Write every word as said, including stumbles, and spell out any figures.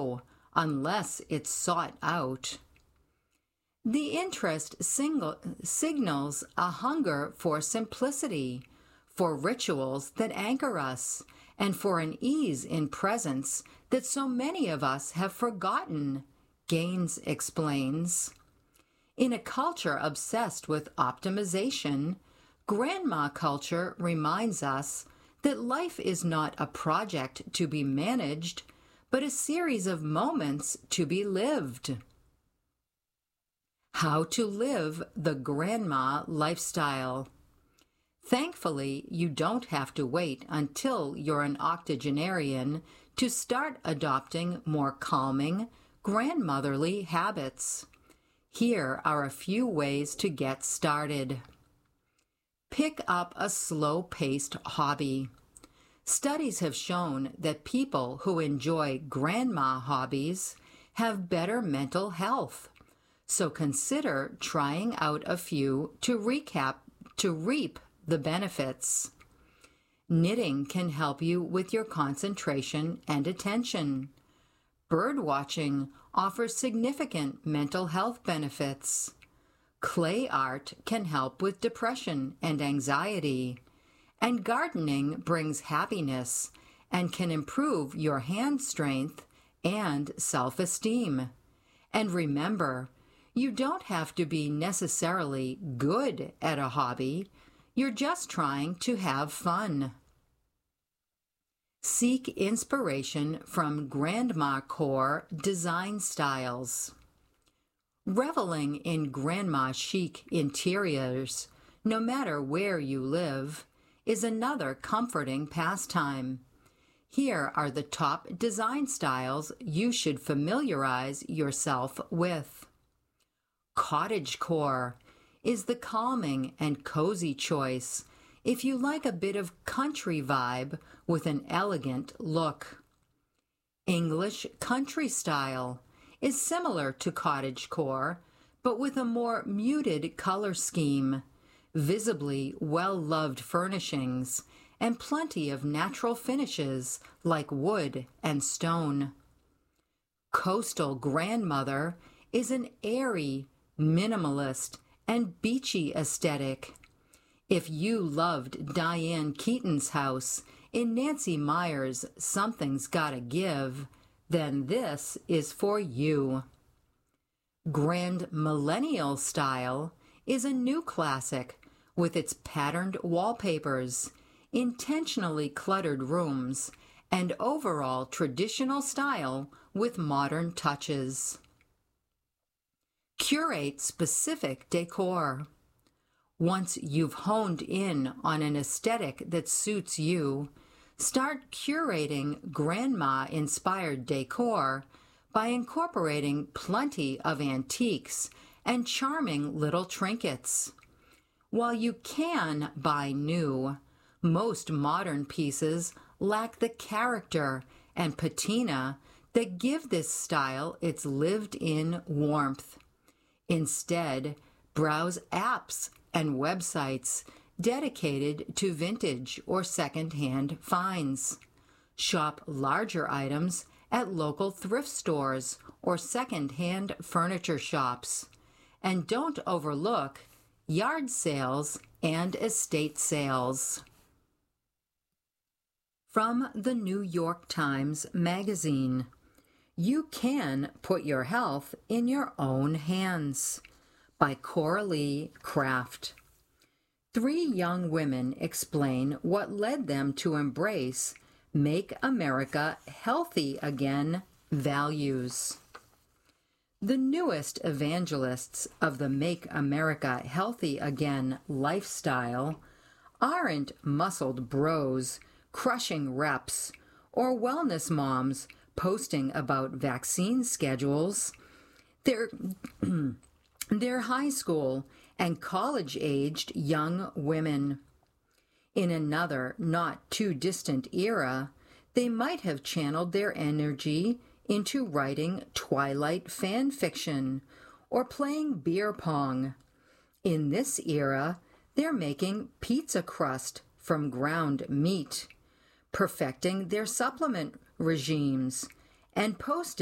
go unless it's sought out. The interest single, signals a hunger for simplicity, for rituals that anchor us, and for an ease in presence that so many of us have forgotten, Gaines explains. In a culture obsessed with optimization, grandma culture reminds us that life is not a project to be managed, but a series of moments to be lived. How to live the grandma lifestyle. Thankfully, you don't have to wait until you're an octogenarian to start adopting more calming, grandmotherly habits. Here are a few ways to get started. Pick up a slow-paced hobby. Studies have shown that people who enjoy grandma hobbies have better mental health. So consider trying out a few to recap to reap the benefits. Knitting can help you with your concentration and attention. Bird watching offers significant mental health benefits. Clay art can help with depression and anxiety. And gardening brings happiness and can improve your hand strength and self-esteem. And remember, you don't have to be necessarily good at a hobby. You're just trying to have fun. Seek inspiration from grandma core design styles. Reveling in grandma chic interiors, no matter where you live, is another comforting pastime. Here are the top design styles you should familiarize yourself with. Cottagecore is the calming and cozy choice if you like a bit of country vibe with an elegant look. English country style is similar to cottagecore, but with a more muted color scheme, visibly well-loved furnishings, and plenty of natural finishes like wood and stone. Coastal grandmother is an airy, minimalist, and beachy aesthetic. If you loved Diane Keaton's house in Nancy Meyer's Something's Gotta Give, then this is for you. Grand Millennial style is a new classic with its patterned wallpapers, intentionally cluttered rooms, and overall traditional style with modern touches. Curate specific decor. Once you've honed in on an aesthetic that suits you, start curating grandma-inspired decor by incorporating plenty of antiques and charming little trinkets. While you can buy new, most modern pieces lack the character and patina that give this style its lived-in warmth. Instead, browse apps and websites dedicated to vintage or second-hand finds. Shop larger items at local thrift stores or second-hand furniture shops. And don't overlook yard sales and estate sales. From the New York Times Magazine, You Can Put Your Health in Your Own Hands, by Coralie Kraft. Three young women explain what led them to embrace Make America Healthy Again values. The newest evangelists of the Make America Healthy Again lifestyle aren't muscled bros crushing reps or wellness moms posting about vaccine schedules. They're, they're high school and college-aged young women. In another not too distant era, they might have channeled their energy into writing Twilight fan fiction or playing beer pong. In this era, they're making pizza crust from ground meat, perfecting their supplement regimes, and posting